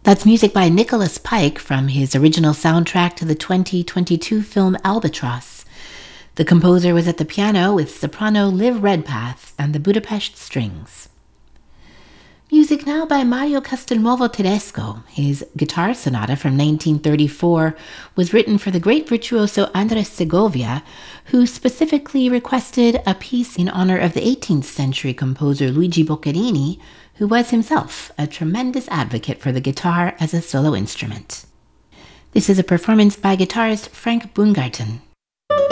That's music by Nicholas Pike from his original soundtrack to the 2022 film Albatross. The composer was at the piano with soprano Liv Redpath and the Budapest Strings. Music now by Mario Castelnuovo Tedesco. His guitar sonata from 1934 was written for the great virtuoso Andres Segovia, who specifically requested a piece in honor of the 18th century composer Luigi Boccherini, who was himself a tremendous advocate for the guitar as a solo instrument. This is a performance by guitarist Frank Bungarten.